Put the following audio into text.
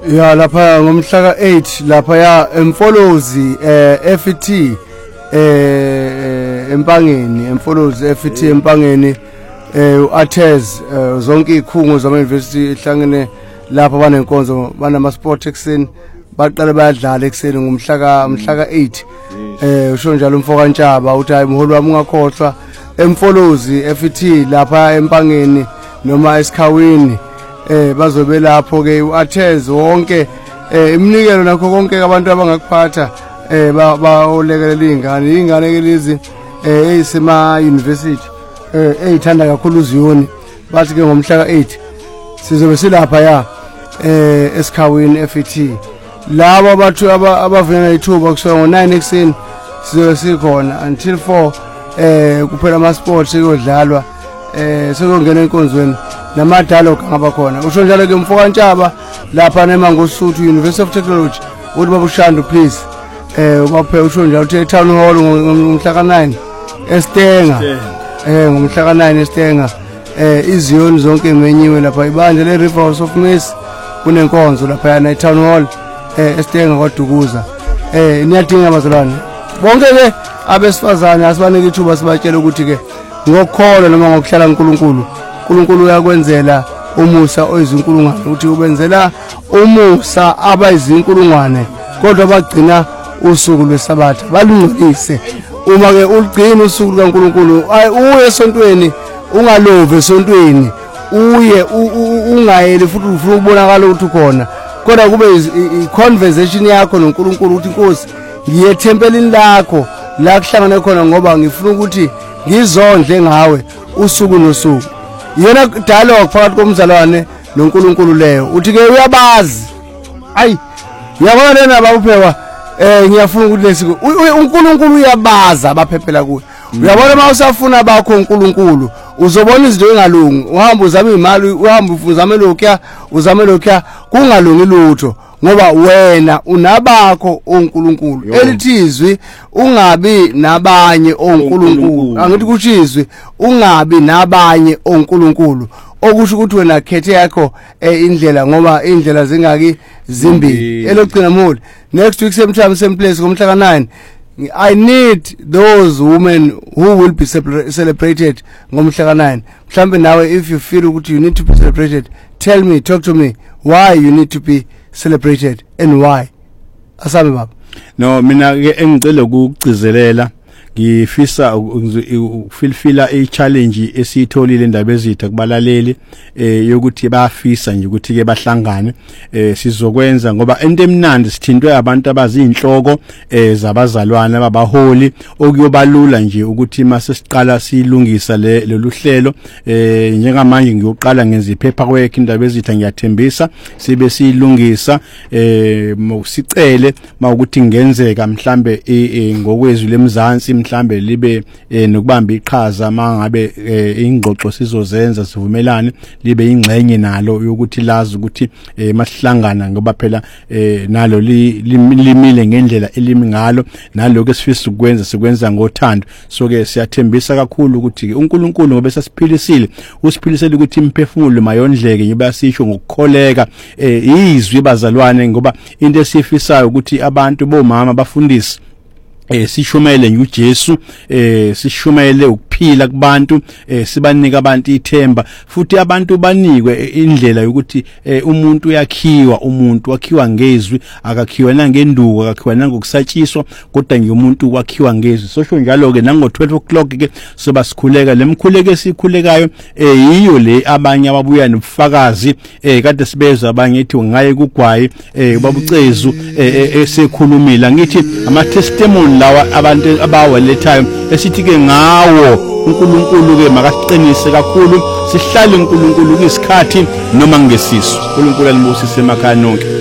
Ya lapha ngomhla ka8 lapha ya Emfolozi FET empangeni Emfolozi FET empangeni uAthez zonke ikhungo zama university ihlangene lapha banenkonzo banama sport ekseni baqala bayadlala ekseni ngomhla ka8 usho njalo umfoka Ntshaba uthi hayi mholi wami ungakhohlwa Emfolozi FET lapha empangeni noma esikhawini bazobe lapho ke uAthez wonke iminikelo nakho konke abantu abangakuphatha baolekelela ingane ke lezi eyisema university eyithanda kakhulu uZiyoni bathi ke ngomhla ka8 sizobe silapha ya esikhawini FET labo abathu abavela ithuba kusuka ngo9 ekseni sizobe sikhona until 4 kuphela ama sports eyodlalwa sekungena enkonzweni nama dialogue ngaba khona usho njalo ke umfoka Ntshaba lapha neMangosuthu University of Technology uthi babushando please ubaphe usho njalo uthi town hall ngomhla ka9 eStenga ngomhla ka9 eStenga iziyoni zonke imenyiwe lapha ibandla le Rivers of Mercy kunenkonzo lapha yana town hall eStenga kwaDukuza niyadinga abazalwane bonke ke abesifazane asibanike ithuba sibatshela ukuthi ke ngokukholwa noma ngokuhlala uNkulunkulu uyakwenzela umusa oyizinkulungwane uthi ubenzela umusa abayizinkulungwane kodwa bagcina usuku lwesabatha balungcolise uma ke uligcina usuku kaNkulunkulu uye esontweni ungalove esontweni uye ungayeli futhi ufuna ukubonakala ukuthi ukhona kodwa kube i-conversation yakho noNkulunkulu uthi Nkosi ngiye tempelini lakho la kuhlangane khona ngoba ngifuna ukuthi ngizondle ngawe usuku nosuku yena dialogue phakathi komzalwane noNkulunkulu leyo uthi ke uyabazi ayi uyabona lena babuphewa ngiyafuna ukuthi lesiko uNkulunkulu uyabaza abaphephela kuye uyabona mawusafuna bakho uNkulunkulu uzobona izinto engalungi uhamba uzama imali uhamba uzame lokya kungalungi lutho ngoba wena unabakho oNkulunkulu elithizwi ungabi nabanye oNkulunkulu angithi kuchizwe ungabi nabanye oNkulunkulu okusho ukuthi wena khethe yakho indlela ngoba indlela zingaki zimbili elogcina mholi next week same time same place ngomhla ka9 I need those women who will be celebrated ngomhla ka9 mhlambe nawe if you feel ukuthi you need to be celebrated tell me talk to me why you need to be celebrated and why asabe baba no mina ke engicela ukugcizelela ngifisa ukufilfila i-challenge esiyitholile indaba ezitha kubalaleli yokuthi bayafisa nje ukuthi ke bahlangane sizokwenza ngoba into emnandi sithintwe abantu abazinhloko zabazalwane abaholi okuyobalula nje ukuthi mase siqala silungisa lolu hlelo njengamanje ngiyoqala ngenza ipaperwork indaba ezitha ngiyathembisa sibe silungisa sicele mawukuthi ngenzeka mhlambe ngokwezwi lemzansi mhlambe libe nokubamba iqhaza mangabe ingxoxo sizozenza sivumelane libe ingxenye nalo yokuthi lazi ukuthi masihlangana ngoba phela nalo limile ngendlela elimi ngalo naloko esifisa ukwenza sikwenza ngothando so ke siyathembisa kakhulu ukuthi uNkulunkulu ngoba sasiphilisile usiphilisele ukuthi imphefumulo mayondleke ngiba sisho ngokukholeka izwi bazalwane ngoba into esifisayo ukuthi abantu bomama bafundise sishumele uJesu sishumele ukuphila kubantu sibanika abantu ithemba futhi abantu banikwe indlela yokuthi umuntu uyakhiwa umuntu wakhiwa ngezwi akakhiwa nangenduku akakhiwa nangokusatshiswa kodwa ngumuntu wakhiwa ngezwi sosho njalo ke nango 12 o'clock ke soba sikhuleka lemkhuleko esikhulekayo yiyo le abanye ababuya nobufakazi kade sibeza abanye ethi ngaye kugwayi babucezu esekhulumila ngithi ama testimony lawa abantu abawalethayo esithi ke ngawo uNkulunkulu ke makasiqinise kakhulu sihlale uNkulunkulu kwisikhathi noma ngesisu uNkulunkulu alibusise emakhaya nonke